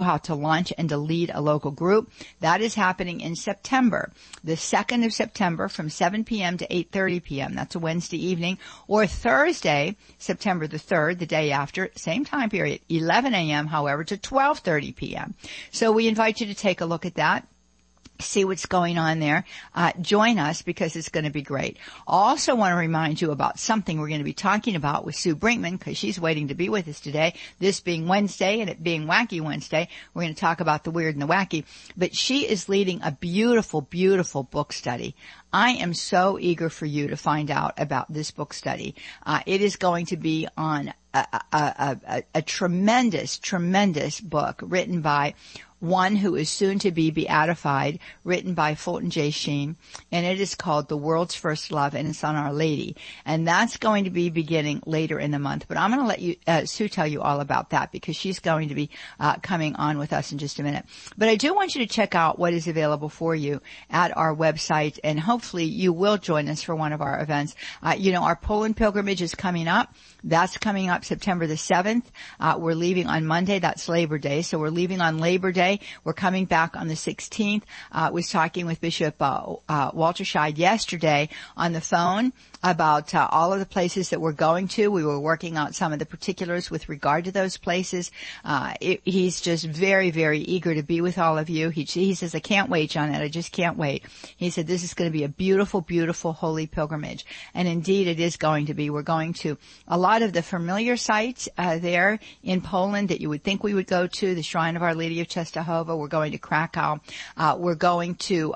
how to launch and to lead a local group. That is happening in September, the 2nd of September from 7 p.m. to 8:30 p.m. That's a Wednesday evening. Or Thursday, September the 3rd, the day after, same time period, 11 a.m., however, to 12:30 p.m. So we invite you to take a look at that. See what's going on there. Join us because it's going to be great. I also want to remind you about something we're going to be talking about with Sue Brinkman because she's waiting to be with us today. This being Wednesday and it being Wacky Wednesday, we're going to talk about the weird and the wacky. But she is leading a beautiful, beautiful book study. I am so eager for you to find out about this book study. It is going to be on a tremendous, tremendous book written by one who is soon to be beatified, written by Fulton J. Sheen, and it is called The World's First Love, and it's on Our Lady. And that's going to be beginning later in the month. But I'm going to let you, Sue tell you all about that because she's going to be coming on with us in just a minute. But I do want you to check out what is available for you at our website, and hopefully you will join us for one of our events. Our Poland pilgrimage is coming up. That's coming up September the 7th. We're leaving on Monday. That's Labor Day. So we're leaving on Labor Day. We're coming back on the 16th. Was talking with Bishop Walter Scheid yesterday on the phone about all of the places that we're going to. We were working out some of the particulars with regard to those places. He's just very, very eager to be with all of you. He says, I can't wait, Janet. I just can't wait. He said, this is going to be a beautiful, beautiful holy pilgrimage. And indeed it is going to be. We're going to a lot of the familiar sites there in Poland that you would think we would go to, the Shrine of Our Lady of Czestochowa. We're going to Krakow. We're going to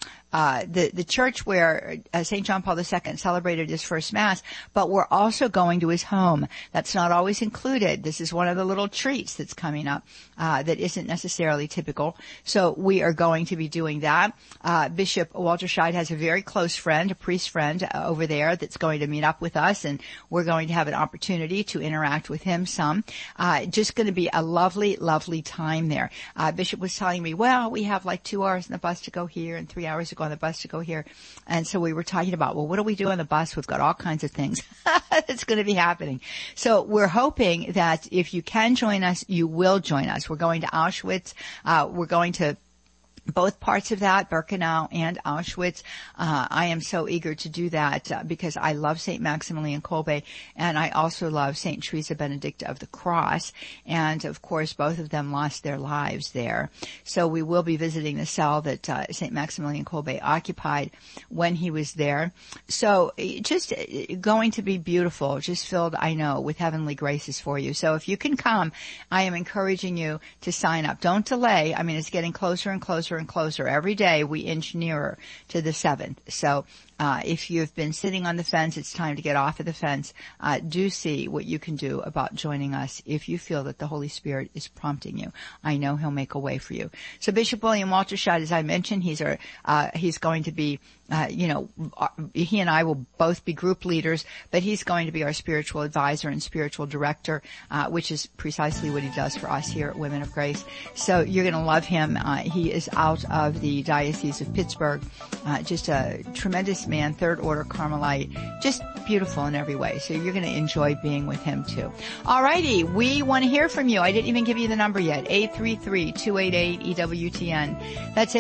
the church where St. John Paul II celebrated his first Mass, but we're also going to his home. That's not always included. This is one of the little treats that's coming up that isn't necessarily typical. So we are going to be doing that. Bishop Walter Scheid has a very close friend, a priest friend over there that's going to meet up with us, and we're going to have an opportunity to interact with him some. Just going to be a lovely, lovely time there. Bishop was telling me, well, we have like 2 hours on the bus to go here and 3 hours to go on the bus to go here. And so we were talking about, well, what do we do on the bus? We've got all kinds of things that's going to be happening. So we're hoping that if you can join us, you will join us. We're going to Auschwitz. We're going to both parts of that, Birkenau and Auschwitz. I am so eager to do that because I love St. Maximilian Kolbe, and I also love St. Teresa Benedicta of the Cross. And, of course, both of them lost their lives there. So we will be visiting the cell that St. Maximilian Kolbe occupied when he was there. So just going to be beautiful, just filled, I know, with heavenly graces for you. So if you can come, I am encouraging you to sign up. Don't delay. I mean, it's getting closer and closer and closer. Every day we inch nearer to the 7th. So if you've been sitting on the fence, it's time to get off of the fence. Do see what you can do about joining us if you feel that the Holy Spirit is prompting you. I know He'll make a way for you. So Bishop William Walter Scheid, as I mentioned, he's going to be, he and I will both be group leaders, but he's going to be our spiritual advisor and spiritual director, which is precisely what he does for us here at Women of Grace. So you're going to love him. He is out of the Diocese of Pittsburgh, just a tremendous man, third order Carmelite, just beautiful in every way. So you're going to enjoy being with him too. All righty. We want to hear from you. I didn't even give you the number yet. 833-288-EWTN. That's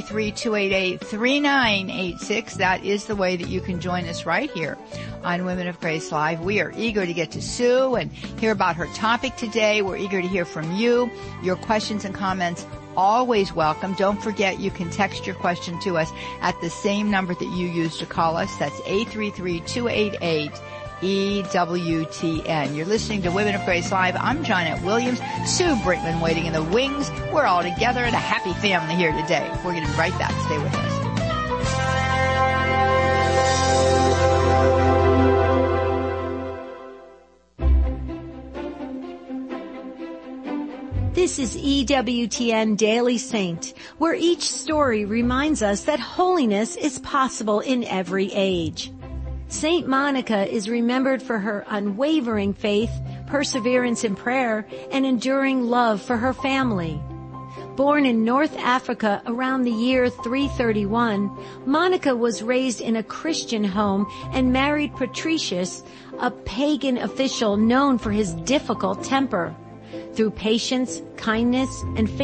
833-288-3986. That is the way that you can join us right here on Women of Grace Live. We are eager to get to Sue and hear about her topic today. We're eager to hear from you. Your questions and comments always welcome. Don't forget you can text your question to us at the same number that you used to call us. That's 833-288-EWTN. You're listening to Women of Grace Live. I'm Janet Williams. Sue Brinkman waiting in the wings. We're all together in a happy family here today. We're going to be right back. Stay with us. This is EWTN Daily Saint, where each story reminds us that holiness is possible in every age. Saint Monica is remembered for her unwavering faith, perseverance in prayer, and enduring love for her family. Born in North Africa around the year 331, Monica was raised in a Christian home and married Patricius, a pagan official known for his difficult temper. Through patience, kindness, and faith,